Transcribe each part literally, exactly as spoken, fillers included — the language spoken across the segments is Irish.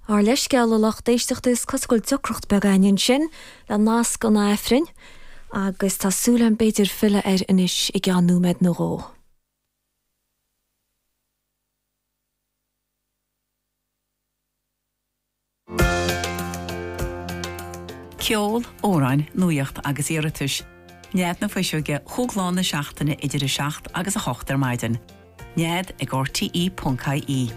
Ar leis gealach déisteachtas coscail deocrocht begainin sin le nás gan éifrin agus tásúla an beidir fila ar inis i gceann númed nó ró. Ceol, óráin, nuacht agus iaratuis. Néad na faisiúge chúgláán na seachtainna idir a seacht agus a chochtar maidin. Néad ag R T E dot I E.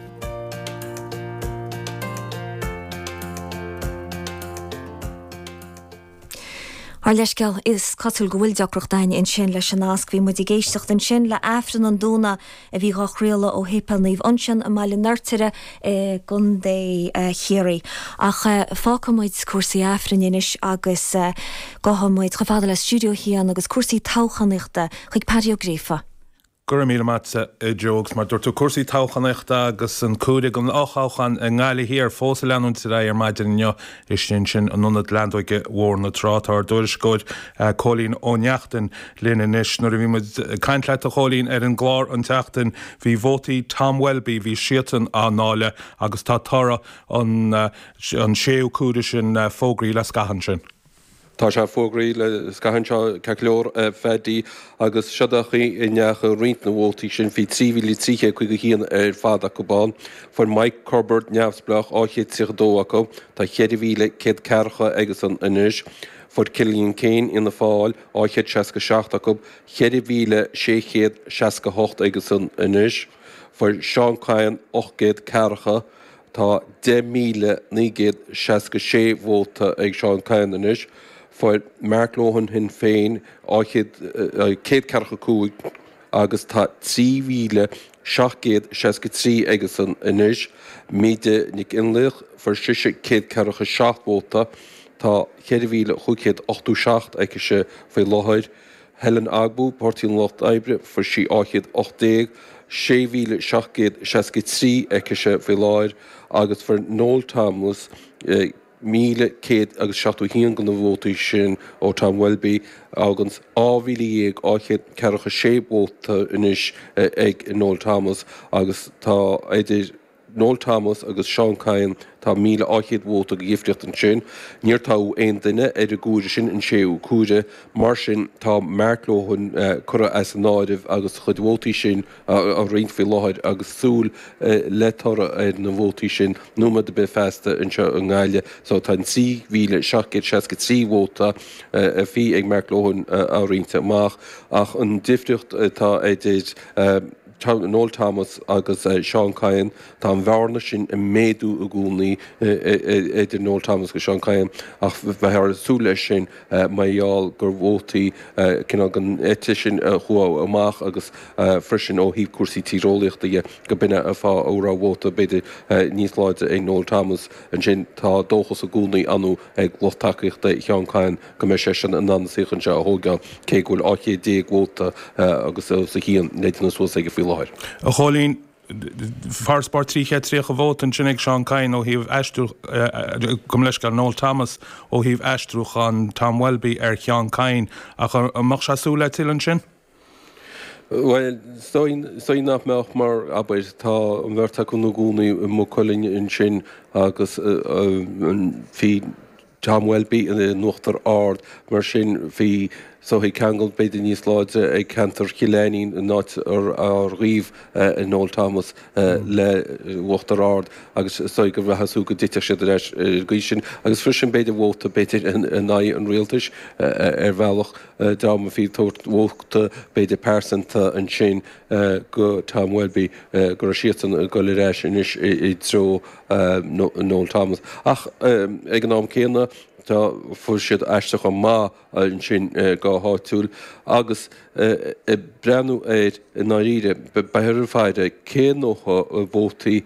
Ar leisceal is cosúil go bhfuil deocrochtaine in sin leis an nasc bhí muid i géisteacht in sin le éifreann an dúna a bhí gachriala ó hépalnaomh ansin a máile nuirtire gun dé chéirí. Ach fáca muid cuasaí éifreann inis agus gáha muid go fada le stúdio hían agus cuasaí táchanaíochta chuig Pariogrífa. Gur míle matse jokes, mar dúirtú cuasaí táchanaíochta agus an cúdaigh an ácháchan a ngála hí ar fósa leanún sa ar maidir inneo is sin sin an nunad landóige mhór na trátár dúiris góid cholín ó neachtain linn inis nuair a bhí muid caintleit a cholín ar an glár an teachtain bhí vótaí Tom Welby bhí siatan á nála agus tá tara an an séú cúda sin fógraí le scahan sin. Tá sé fógraí le scahan seo ceolóir fedí agus seadachaí i neach riint na bhótaí sin bhí tríhíle tríché chuig go híon ar fada gobáin for Mike Corbett neamhsblach áchéad sich dó acu tá chead mhíle céad cearcha agus an inis for Cillian Kane in na fáil áchéad seasca seacht acu chead mhíle séchéad seasca hocht agus an inis for Sean Cain ochcéad cearcha tá de míle nígéad seasca sé bhóta ag Sean Cain inis for Mark Lohan hin féin áchéad céad cearcha cúig agus tá trí mhíle seachcéad seasca trí agus an inis míide nig inlich for siise céad cearcha seacht bhóta tá chead mhíle chucéad ochtú seacht ag se fé láthir Helen Agbú Portín Locht Ibre for sí áchéad ochtéag sé mhíle seachcéad seasca trí ag se fé láthir agus for Noel Thomas míle céad agus seachtú híon gan na bhótaí sin ó Tom Welby agus ámhíle dhéag áchéad cearcha sé bhóta inis ag Noel Thomas agus tá idir Noel Thomas agus Sean Cain tá míle áchéad bhóta go gifriocht an sin. Níor tá aon duine ar a gúide sin an séú cúide mar sin tá Mark Lohan cura as an náidimh agus chud bhótaí sin a riint fé láthir agus súl letóra ar na bhótaí sin numa de be festa an seo an gáile so tá trí mhíle seachcéad seasca trí bhóta a bhí ag Mark Lohan a riinte amach ach an difriocht tá idir Noel Thomas agus uh, Sean Cain tá an bharna sin i méadú a gúnaí idir Noel Thomas go Sean Cain ach bheithar súla sin maiall gur bhótaí cinná gan éite sin chuá amach agus frisin ó híh cuasaí tírólaíochta go binne a fá órá bhóta beidir níos láide ag Noel Thomas an sin tá dóchas a gúnaí anú ag lochtaíochta Sean Cain go mé sé sin an ansaíchan se a thógan cé ghfuil áchéad déag bhóta agus sa híon néidir na suas ag go A cholín farsport tríché trícha bhót an sinnig Sean Cain ó híomh eistú gom leis gal Noel Thomas ó híomh eistrúch an Tom Welby ar Sean Cain ach amach se súla til an sin? Well, stoin nach meach mar aber tá an bhirrta chun na gúnaí mo choilinn in sin agus hí Tom Welby in the nuachtar ard mar sin hí so he kangelt beidir níos láide ag cantar chilénín náit ar riomh in Noel Thomas le uachtar ard agus so go bheithasú go diteach sé leis gaisin agus frisin beidir bhóta beidir in naid an réaltais ar bhealach dáma hí tóirt bhóta beidir persanta an sin go Tom Welby gur siatan go le réis inis i tro Noel Thomas ach ag an am céanna tá fu siad eisteach an má an sin gá háitiúil agus i brenn éid in áíre beir feide cé nócha bhótaí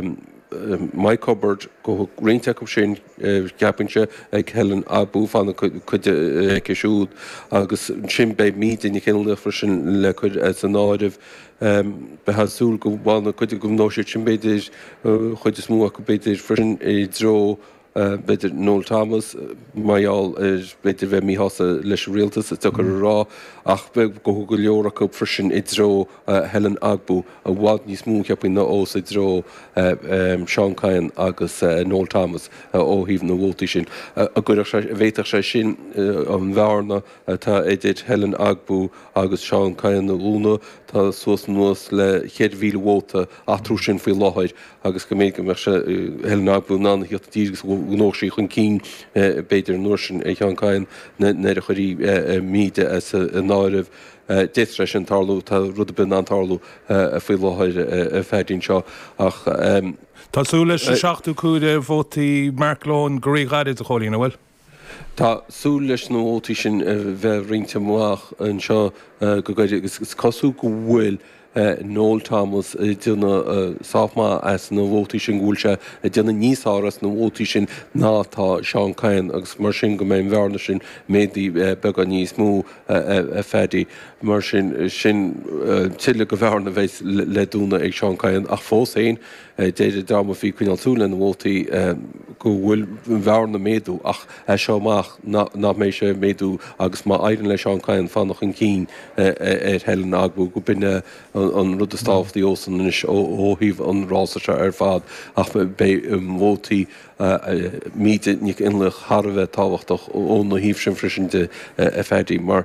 Mike Corbett go réinteach sin ceapinse ag Helen Agbú fanna chuide ceisiúd agus sin be míide ní chéile fri sin le chuid as an áidih behasúil go bhána chuide go nóisiir sin beidir chuide smú go beidir frisin i dro beidir Noel Thomas maiall beidir bheith mí hosa leis rialtas a tugur rá ach be go go leora go frisin i dro Helen Agbu a bhád níos mú ceappaí na os i dro Sean Cain agus Noel Thomas ó híomh na bhótaí sin. A gur bhéiteach sé sin an bhearna tá éidir Helen Agbu agus Sean Cain na úna tá suas nuas le cheadmhíle bhóta atrú sin faoi láthid agus go méid go mar se Helen Agbu ná hiíocht dígus nó sí chun cín beidir nuair sin é Sean Cain na a chuirí míide as a náirih déistre sin tarlú tá rud bin an tarlú a faoi láthid a fedín seo ach Tású leis seachtú cúide bhótaí Marklón goríghairid a cholína bhfuil? Tá sú leis nó ótaí sin bheith rinte muach an seo go gaiide is cosú go bhfuil Noel Thomas duna sáfma as na bhótaí sin gúilte duna níos áras na bhótaí sin ná tá Sean Cain agus mar sin go mé bhena sin médaí beag níos mú a fedí mar sin sin tiile go bhena bheits le dúna ag Sean Cain ach fós éin déidir dáma fhí cuinealtúla na bhótaí go bhfuil bhena méadú ach seoach ná mé sé méadú agus má éireann le Sean Cain fannach an cín ar Helen Agbu go binne an rud a stáftaí ósan is óhíomh an rásaise ar fad ach bé bhótaí míide níos inlech Harbheith táhachtach ó na híomh sin frisinte a fedí mar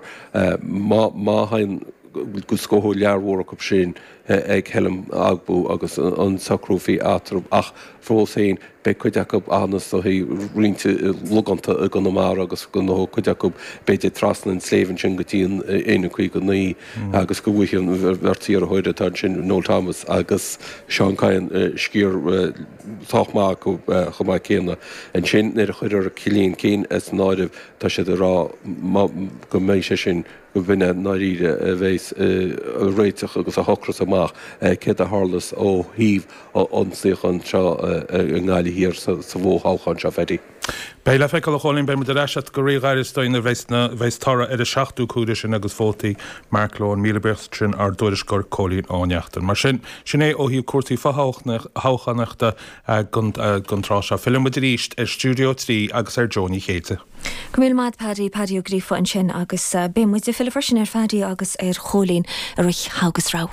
má hain go scóthú learhóra go sin ag Helen Agbu agus an sacrúfií átrúb ach fós éin be chuideach anas a hí rinte luganta a go mar agus go nó chuideach beidir trasna an sléhann sin go tíon éana chuí go naí agus go bhuian bhirtíí ar chuide tá sin Noel Thomas agus Sean Cain scíor táachmá go chumá céanna an sin ar a chuidir a cilíonn cén as náideh tá sé rá go méid sé sin go bhuine náíre a bhééis réiteach agus a hochras amach cé a hálas ó híomh ansaíochan seo an gáile hir sa bhóáchan se fedí. Bei le feiceil cholín be mu de reisiat go réghairistáin a bheits tara ar a seachtú cúide sin agus fótaí Marklón míle sin ar dúiris gur cholín áneachtain. Mar sin sin é ó híomh cuairtaí fáchanachta gonrá se film mu ríist ar stúdio trí agus ar Johnny Chéite. Gomil mad Paddy Paddy Grífa an sin agus bé mu de filifarsin ar fadí agus ar cholín ar ruich hágus rá.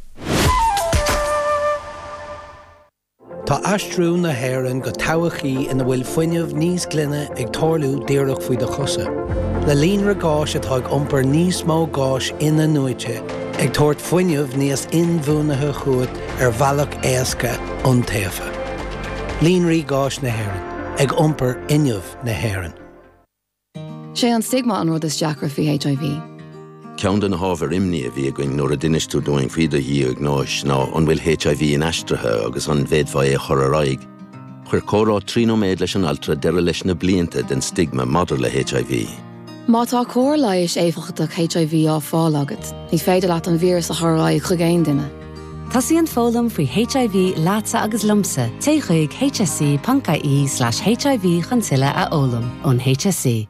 Tá aistrú na hÉireann go tochaí ina bhfuil foiineamh níos glunne ag tarlú díreach faoi de chosa. Le líonra gáis atá ag iompar níos mó gáis ina nuaite ag tabhairt foiineamh níos inmhúnathe chuat ar bhealach éasca an taobha. Líonraí gáis na hÉireann ag iompar inneamh na hÉireann. Sé an stigma an rud is deacra faoi H I V. Ceann den hábhar imní a bhí going nuair a duineistú doing faoide hí ag náis ná an bhfuil H I V in aistrithe agus an bhéadmhaid é chur araig. Chuir córá trínoméid leis an altra deire leis na blianta den stigma madidir le H I V. Má tá cór leiis éfachtach H I V á fáil agat, ní féidir leat an vírus a churaigh chu géin duine. Tasíonn fólam faoi H I V lása agus lumsa té chuig H S C panca í slash H I V chansile a ólam ón H S C.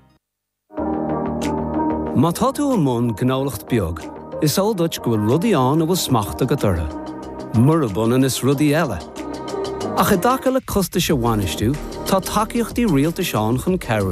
Má tá tú an mún gnálacht beag, is ódait go bhfuil rudaí an a bhfuil smaachta go dtortha. Mura bunan is rudaí eile. Ach i dtaca le costa se bhainistú, tá takeíochtaí rialta seán chun ceithre